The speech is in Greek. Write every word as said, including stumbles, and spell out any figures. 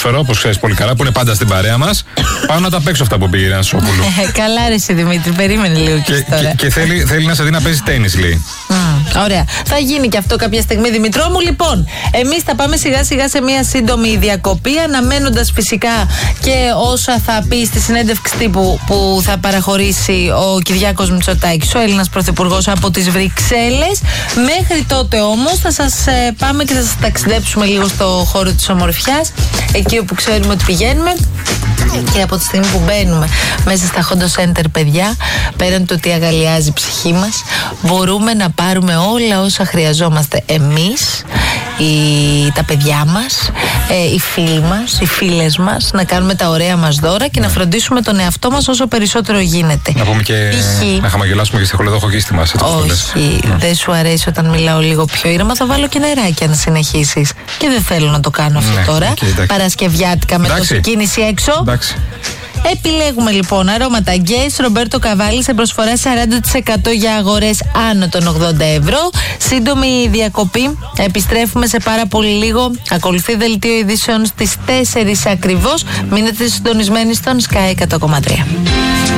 ποδόσφαιρο, όπως ξέρεις πολύ καλά, που είναι πάντα στην παρέα μας. Πάω να τα παίξω αυτά που πήγε η Ράνη Σόπουλου. Καλά, ρε εσύ Δημήτρη, περίμενε λίγο και, και τώρα. Και, και θέλει, θέλει να σε δει να παίζει τένις, λέει. Mm, ωραία. Θα γίνει και αυτό κάποια στιγμή, Δημητρό μου. Λοιπόν, εμείς θα πάμε σιγά σιγά σε μια σύντομη διακοπή, αναμένοντας φυσικά και όσα θα πει στη συνέντευξη τύπου που θα παραχωρήσει ο Κυριάκος Μητσοτάκης, ο Έλληνας Πρωθυπουργός από τις Βρυξέλλες. Μέχρι τότε όμως θα σας ε, πάμε και θα σας ταξιδέψουμε λίγο στο χώρο της ομορφιάς, εκεί όπου ξέρουμε ότι πηγαίνουμε. Και από τη στιγμή που μπαίνουμε μέσα στα Hondo Center, παιδιά, πέραν του ότι αγαλιάζει η ψυχή μας, μπορούμε να πάρουμε όλα όσα χρειαζόμαστε εμείς, οι, τα παιδιά μας, ε, οι φίλοι μας, οι φίλες μας, να κάνουμε τα ωραία μας δώρα και να φροντίσουμε τον εαυτό μας όσο περισσότερο γίνεται. Να πούμε και Ιχι. να χαμογελάσουμε και στη χολεδοχογίστη μας. Όχι, δεν σου αρέσει όταν μιλάω λίγο πιο ήρεμα, θα βάλω και νεράκι αν συνεχίσεις. Και δεν θέλω να το κάνω αυτό ναι, τώρα. Okay, Παρασκευιάτικα με τόση κίνηση έξω. Εντάξει. Επιλέγουμε λοιπόν αρώματα Guess Ρομπέρτο Καβάλι σε προσφορά σαράντα τοις εκατό για αγορές άνω των ογδόντα ευρώ. Σύντομη διακοπή. Επιστρέφουμε σε πάρα πολύ λίγο. Ακολουθεί δελτίο ειδήσεων στις τέσσερις ακριβώς. Μείνετε συντονισμένοι στον Sky εκατό κόμμα τρία.